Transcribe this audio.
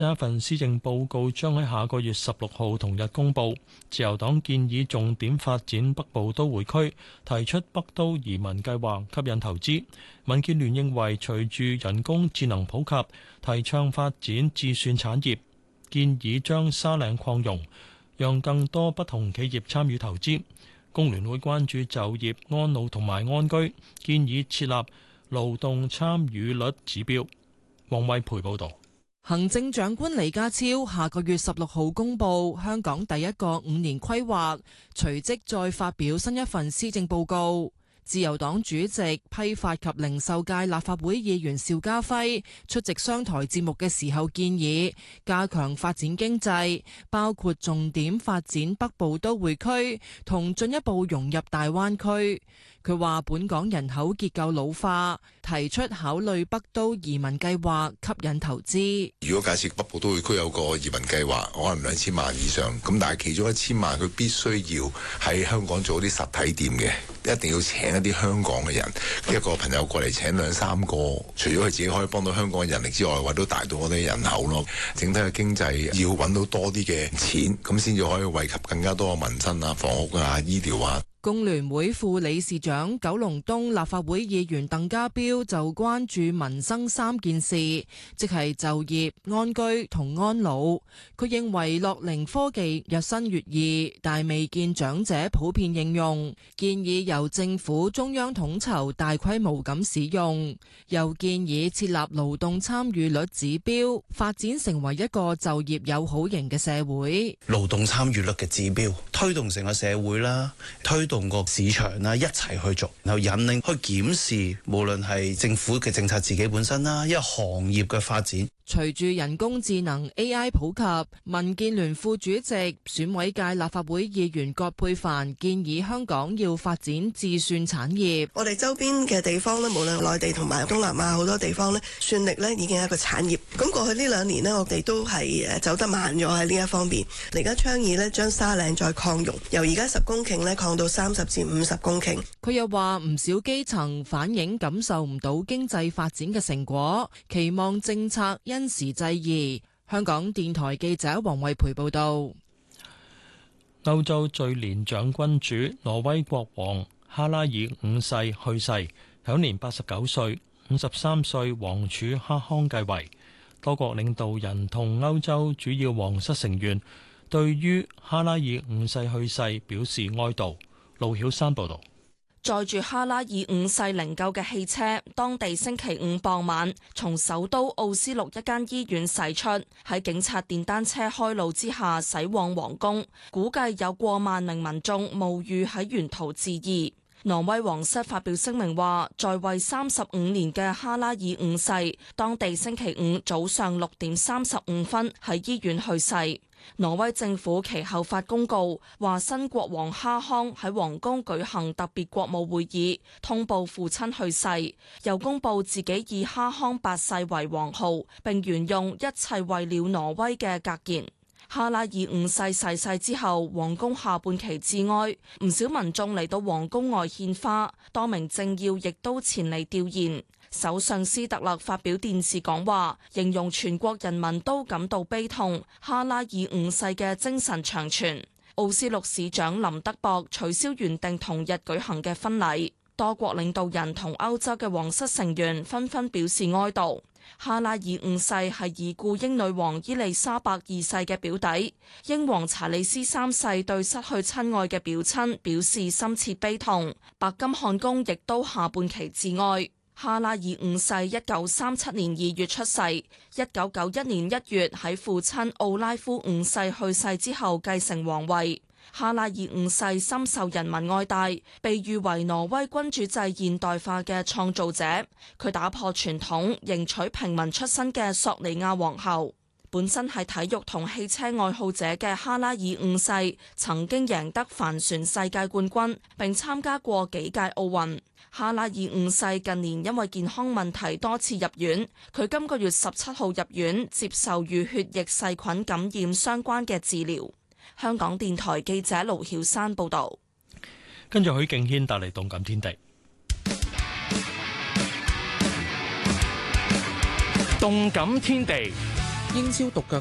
一份施政報告將喺下個月16號同日公佈。自由黨建議重點發展北部都會區，提出北都移民計劃，吸引投資。民建聯認為隨住人工智能普及，提倡發展智算產業，建議將沙嶺擴容，讓更多不同企業參與投資。工聯會關注就業、安老同埋安居，建議設立勞動參與率指標。黃惠培報導。 行政長官李家超下個月16號公布香港第一個5年規劃，隨即再發表新一份施政報告。自由黨主席批發及零售界立法會議員邵家輝出席商台節目嘅時候建議，加強發展經濟，包括重點發展北部都會區同進一步融入大灣區。佢話本港人口結構老化，提出考慮北都移民計劃，吸引投資。 如果假設北部都會區有個移民計劃，可能2000萬以上，咁但係其中1000萬佢必須要喺香港做啲實體店嘅，一定要請一啲香港嘅人。一個朋友過嚟請2-3個，除咗佢自己可以幫到香港嘅人力之外，話都帶到我哋人口咯。整體嘅經濟要揾到多啲嘅錢，咁先至可以惠及更加多嘅民生啊、房屋啊、醫療啊。 工聯會副理事長、九龍東立法會議員鄧家彪就關注民生3件事，即係就業、安居同安老。佢認為樂齡科技日新月異，但未見長者普遍應用，建議由政府中央統籌大規模咁使用。又建議設立勞動參與率指標，發展成為一個就業友好型嘅社會。 勞動參與率嘅指標，推動成個社會啦，推動個市場啦，一齊去做，然後引領去檢視，無論係政府嘅政策自己本身啦，一個行業嘅發展。 隨住人工智能 AI 普及，民建聯副主席、選委界立法會議員葛珮帆建議香港要發展智算產業。 我哋周邊嘅地方咧，無論內地同埋東南亞好多地方咧，算力咧已經係一個產業。咁過去呢2年咧，我哋都係走得慢咗喺呢一方面。而家倡議咧，將沙嶺再擴容，由而家10公頃咧擴到30至50公頃。 佢又話唔少基層反映感受唔到經濟發展嘅成果，期望政策因時制宜。香港電台記者黃惠培報道。 歐洲最年長君主挪威國王哈拉爾5世去世，享年89歲，53歲王儲哈康繼位。多國領導人同歐洲主要皇室成員對於哈拉爾5世去世表示哀悼。盧曉山報道。 載住哈拉爾5世靈柩嘅汽車，當地星期5傍晚從首都奧斯陸一間醫院駛出，喺警察電單車開路之下駛往皇宮，估計有過萬名民眾冒雨喺沿途致意。挪威皇室發表聲明話，在位35年嘅哈拉爾5世，當地星期5早上6點35分喺醫院去世。挪威政府其後發公告話，新國王哈康喺皇宮舉行特別國務會議，通報父親去世，又公布自己以哈康8世為王號，並沿用一切為了挪威嘅格言。哈拉爾5世逝世之後，皇宮下半旗致哀，唔少民眾嚟到皇宮外獻花，多名政要亦都前嚟弔唁。首相斯特勒發表電視講話，形容全國人民都感到悲痛，哈拉爾5世嘅精神長存。奧斯陸市長林德博取消原定同日舉行嘅婚禮，多國領導人同歐洲嘅皇室成員紛紛表示哀悼。哈拉爾5世係已故英女王伊麗莎白2世嘅表弟，英皇查理斯3世對失去親愛嘅表親表示深切悲痛。白金漢宮亦都下半旗致哀。哈拉爾5世1937年2月出世，1991年1月喺父親奧拉夫5世去世之後繼承皇位。哈拉爾5世深受人民愛戴，被譽為挪威君主制現代化嘅創造者。佢打破傳統，迎娶平民出身嘅索尼亞皇后。本身係體育同汽車愛好者嘅哈拉爾5世，曾經贏得帆船世界冠軍，並參加過幾屆奧運。哈拉爾5世近年因為健康問題多次入院，佢今個月17號入院接受與血液細菌感染相關嘅治療。香港電台記者盧曉山報道。 跟住許敬軒帶嚟動感天地。 動感天地。 英超獨腳